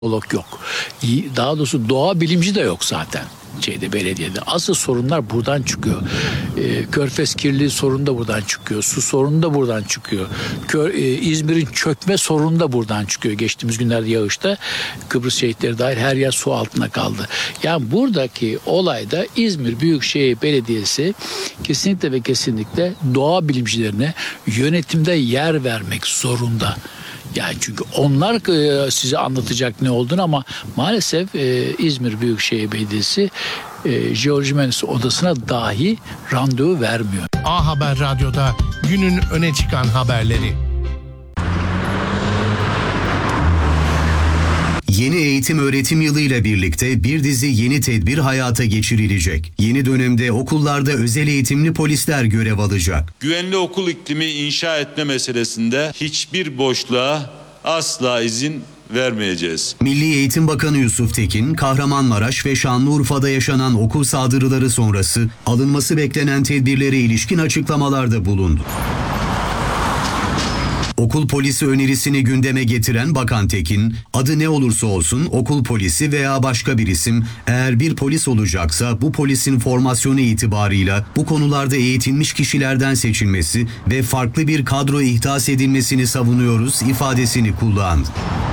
yok. Daha doğrusu doğa bilimci de yok zaten belediyede. Asıl sorunlar buradan çıkıyor. Körfez kirliliği sorunu da buradan çıkıyor. Su sorunu da buradan çıkıyor. İzmir'in çökme sorunu da buradan çıkıyor. Geçtiğimiz günlerde yağışta Kıbrıs şehitleri dahil her yer su altına kaldı. Yani buradaki olayda İzmir Büyükşehir Belediyesi kesinlikle ve kesinlikle doğa bilimcilerine yönetimde yer vermek zorunda. Yani çünkü onlar size anlatacak ne olduğunu ama maalesef İzmir Büyükşehir Belediyesi Jeoloji Mühendisliği Odası'na dahi randevu vermiyor. A Haber Radyo'da günün öne çıkan haberleri. Yeni eğitim öğretim yılı ile birlikte bir dizi yeni tedbir hayata geçirilecek. Yeni dönemde okullarda özel eğitimli polisler görev alacak. Güvenli okul iklimi inşa etme meselesinde hiçbir boşluğa asla izin vermeyeceğiz. Milli Eğitim Bakanı Yusuf Tekin, Kahramanmaraş ve Şanlıurfa'da yaşanan okul saldırıları sonrası alınması beklenen tedbirlere ilişkin açıklamalarda bulundu. Okul polisi önerisini gündeme getiren Bakan Tekin, adı ne olursa olsun okul polisi veya başka bir isim eğer bir polis olacaksa bu polisin formasyonu itibarıyla bu konularda eğitilmiş kişilerden seçilmesi ve farklı bir kadro ihdas edilmesini savunuyoruz ifadesini kullandı.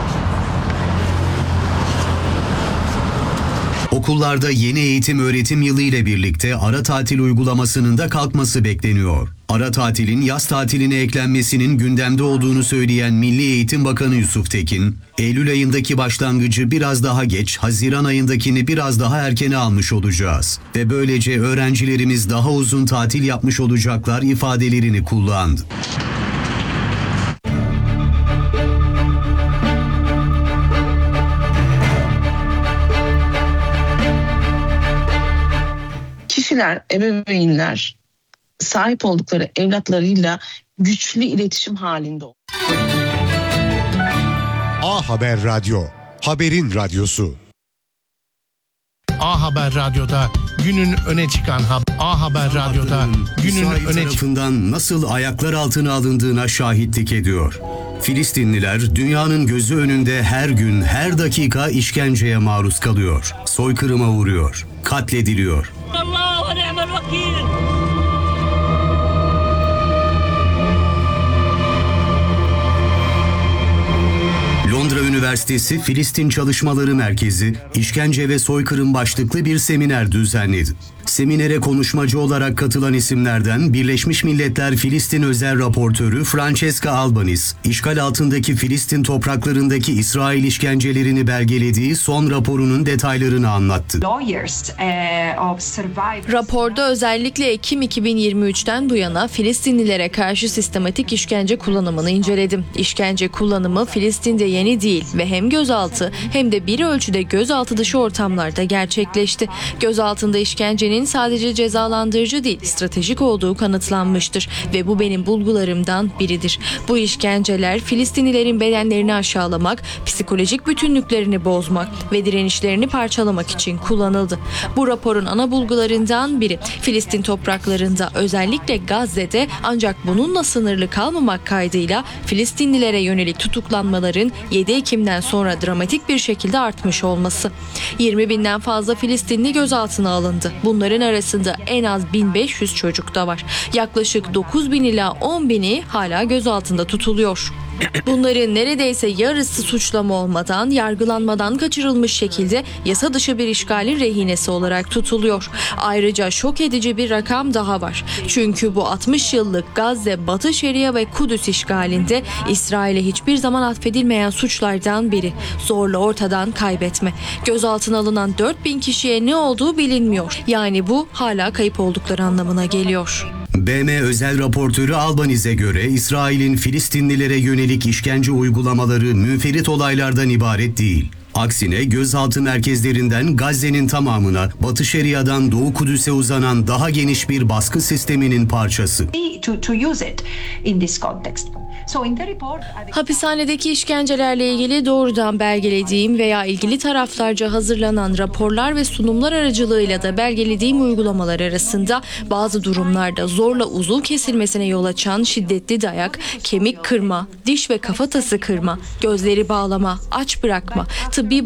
Okullarda yeni eğitim öğretim yılı ile birlikte ara tatil uygulamasının da kalkması bekleniyor. Ara tatilin yaz tatiline eklenmesinin gündemde olduğunu söyleyen Milli Eğitim Bakanı Yusuf Tekin, Eylül ayındaki başlangıcı biraz daha geç, Haziran ayındakini biraz daha erkene almış olacağız ve böylece öğrencilerimiz daha uzun tatil yapmış olacaklar ifadelerini kullandı. Kişiler, ebeveynler sahip oldukları evlatlarıyla güçlü iletişim halinde. A Haber Radyo, haberin radyosu. A Haber Radyo'da günün öne çıkan A Haber Radyo'da günün İsrail öne tarafından nasıl ayaklar altına alındığına şahitlik ediyor. Filistinliler dünyanın gözü önünde her gün, her dakika işkenceye maruz kalıyor. Soykırıma uğruyor, katlediliyor. Londra Üniversitesi Filistin Çalışmaları Merkezi, işkence ve soykırım başlıklı bir seminer düzenledi. Seminere konuşmacı olarak katılan isimlerden Birleşmiş Milletler Filistin Özel Raportörü Francesca Albanese, işgal altındaki Filistin topraklarındaki İsrail işkencelerini belgelediği son raporunun detaylarını anlattı. Raporda özellikle Ekim 2023'ten bu yana Filistinlilere karşı sistematik işkence kullanımını inceledim. İşkence kullanımı Filistin'de yeni değil ve hem gözaltı hem de bir ölçüde gözaltı dışı ortamlarda gerçekleşti. Gözaltında işkencenin sadece cezalandırıcı değil, stratejik olduğu kanıtlanmıştır ve bu benim bulgularımdan biridir. Bu işkenceler Filistinlilerin bedenlerini aşağılamak, psikolojik bütünlüklerini bozmak ve direnişlerini parçalamak için kullanıldı. Bu raporun ana bulgularından biri Filistin topraklarında, özellikle Gazze'de, ancak bununla sınırlı kalmamak kaydıyla Filistinlilere yönelik tutuklanmaların 7 Ekim'den sonra dramatik bir şekilde artmış olması. 20 binden fazla Filistinli gözaltına alındı. Bunların arasında en az 1500 çocuk da var. Yaklaşık 9.000 ila 10.000'i hala gözaltında tutuluyor. Bunların neredeyse yarısı suçlama olmadan, yargılanmadan kaçırılmış şekilde yasa dışı bir işgalin rehinesi olarak tutuluyor. Ayrıca şok edici bir rakam daha var. Çünkü bu 60 yıllık Gazze, Batı Şeria ve Kudüs işgalinde İsrail'e hiçbir zaman atfedilmeyen suçlardan biri. Zorla ortadan kaybetme. Gözaltına alınan 4.000 kişiye ne olduğu bilinmiyor. Yani bu hala kayıp oldukları anlamına geliyor. BM özel raportörü Albanese'e göre İsrail'in Filistinlilere yönelik işkence uygulamaları münferit olaylardan ibaret değil. Aksine gözaltı merkezlerinden Gazze'nin tamamına, Batı Şeria'dan Doğu Kudüs'e uzanan daha geniş bir baskı sisteminin parçası. Hapishanedeki işkencelerle ilgili doğrudan belgelediğim veya ilgili taraflarca hazırlanan raporlar ve sunumlar aracılığıyla da belgelediğim uygulamalar arasında bazı durumlarda zorla uzuv kesilmesine yol açan şiddetli dayak, kemik kırma, diş ve kafatası kırma, gözleri bağlama, aç bırakma, tıbbi